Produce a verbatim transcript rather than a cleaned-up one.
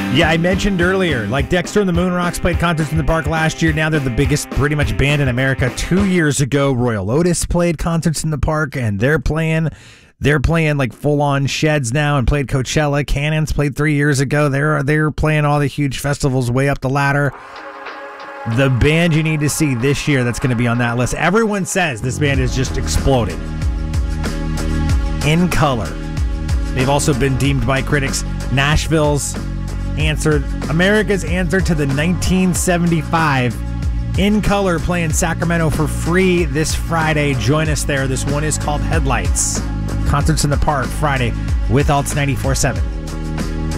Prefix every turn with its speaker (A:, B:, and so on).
A: Yeah, I mentioned earlier, like Dexter and the Moonrocks played concerts in the park last year. Now they're the biggest, pretty much, band in America. Two years ago, Royal Otis played concerts in the park, and they're playing, they're playing like full-on sheds now, and played Coachella. Cannons played three years ago. They're they're playing all the huge festivals way up the ladder. The band you need to see this year that's going to be on that list. Everyone says this band has just exploded. In Color. They've also been deemed by critics Nashville's answer, America's answer to the nineteen seventy-five. In Color playing Sacramento for free this Friday. Join us there. This one is called Headlights. Concerts in the Park Friday with Alts ninety-four point seven.